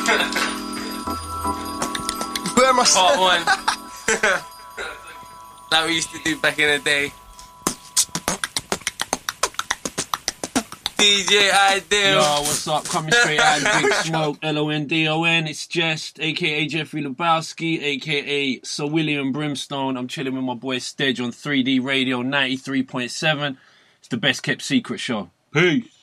Where am I? Part one. Like we used to do back in the day. DJ Ideal. Yo, what's up? Coming straight out of Big Smoke, LONDON. It's Jest, aka Jeffrey Lebowski, aka Sir William Brimstone. I'm chilling with my boy Stedge on 3D Radio 93.7. It's the best kept secret show. Peace.